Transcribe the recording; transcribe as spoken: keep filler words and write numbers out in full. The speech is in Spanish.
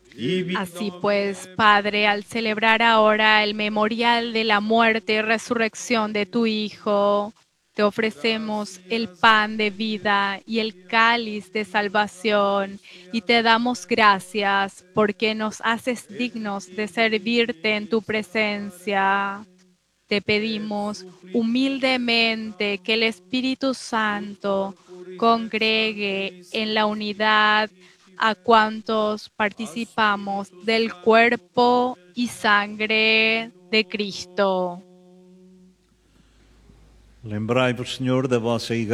Así pues, Padre, al celebrar ahora el memorial de la muerte y resurrección de tu Hijo, te ofrecemos el pan de vida y el cáliz de salvación y te damos gracias porque nos haces dignos de servirte en tu presencia. Te pedimos humildemente que el Espíritu Santo congregue en la unidad a cuantos participamos del cuerpo y sangre de Cristo. Lembrai-vos, Senhor, da vossa igreja